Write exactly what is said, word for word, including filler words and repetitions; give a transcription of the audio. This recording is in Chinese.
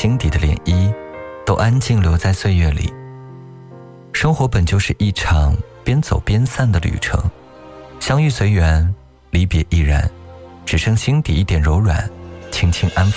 心底的涟漪，都安静留在岁月里。生活本就是一场边走边散的旅程，相遇随缘，离别亦然，只剩心底一点柔软，轻轻安抚。